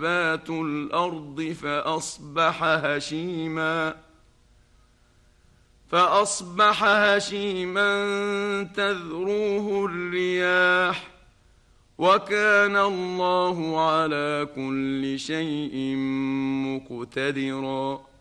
نبات الأرض فأصبح هشيما تذروه الرياح وكان الله على كل شيء مقتدرا